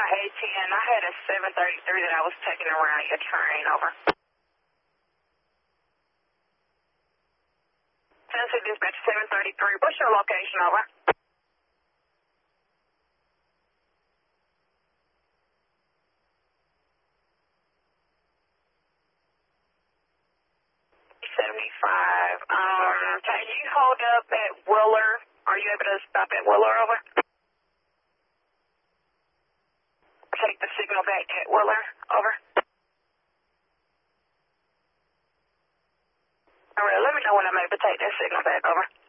Hey, 10, I had a 733 that I was taking around your train, over. Tennessee Dispatch 733, what's your location, over? 75. Can you hold up at Willer? Are you able to stop at Willer, over? Take the signal back at Willer, over. All right, let me know when I'm able to take that signal back, over.